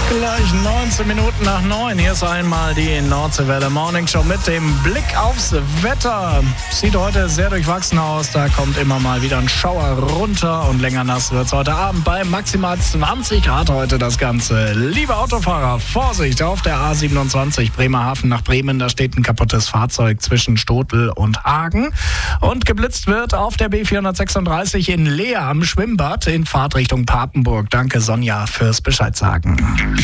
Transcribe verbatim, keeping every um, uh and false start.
Gleich neunzehn Minuten nach neun. Hier ist einmal die Nordseewelle Morning Show mit dem Blick aufs Wetter. Sieht heute sehr durchwachsen aus. Da kommt immer mal wieder ein Schauer runter und länger nass wird es heute Abend bei maximal zwanzig Grad heute das Ganze. Liebe Autofahrer, Vorsicht auf der A siebenundzwanzig Bremerhaven nach Bremen. Da steht ein kaputtes Fahrzeug zwischen Stotel und Hagen. Und geblitzt wird auf der B vierhundertsechsunddreißig in Leer am Schwimmbad in Fahrtrichtung Papenburg. Danke Sonja fürs Bescheid sagen.